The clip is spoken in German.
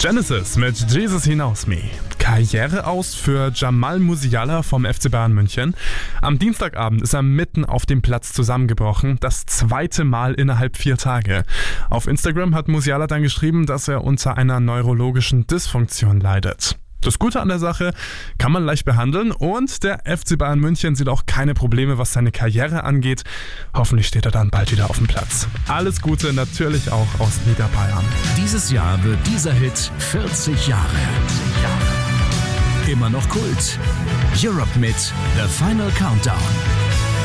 Genesis mit Jesus He Knows Me. Karriere aus für Jamal Musiala vom FC Bayern München. Am Dienstagabend ist er mitten auf dem Platz zusammengebrochen, das zweite Mal innerhalb 4 Tage. Auf Instagram hat Musiala dann geschrieben, dass er unter einer neurologischen Dysfunktion leidet. Das Gute an der Sache, kann man leicht behandeln und der FC Bayern München sieht auch keine Probleme, was seine Karriere angeht. Hoffentlich steht er dann bald wieder auf dem Platz. Alles Gute natürlich auch aus Niederbayern. Dieses Jahr wird dieser Hit 40 Jahre. Immer noch Kult. Europe mit The Final Countdown.